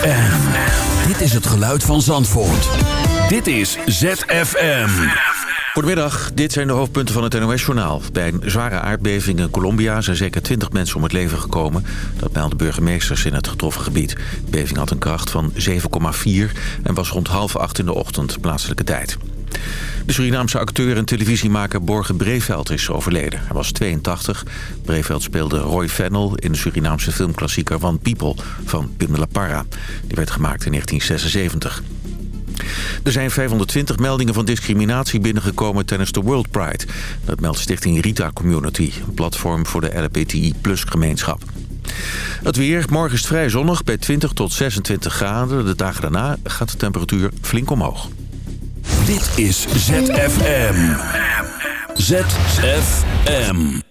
ZFM. Dit is het geluid van Zandvoort. Dit is ZFM. Goedemiddag, dit zijn de hoofdpunten van het NOS-journaal. Bij een zware aardbeving in Colombia zijn zeker 20 mensen om het leven gekomen. Dat melden burgemeesters in het getroffen gebied. De beving had een kracht van 7,4 en was rond 7:30 in de ochtend plaatselijke tijd. De Surinaamse acteur en televisiemaker Borge Breveld is overleden. Hij was 82. Breveld speelde Roy Fennel in de Surinaamse filmklassieker One People van Pim de la Parra. Die werd gemaakt in 1976. Er zijn 520 meldingen van discriminatie binnengekomen tijdens de World Pride. Dat meldt stichting Rita Community, een platform voor de LHBTI+-gemeenschap. Het weer, morgen is het vrij zonnig bij 20 tot 26 graden. De dagen daarna gaat de temperatuur flink omhoog. Dit is ZFM. ZFM.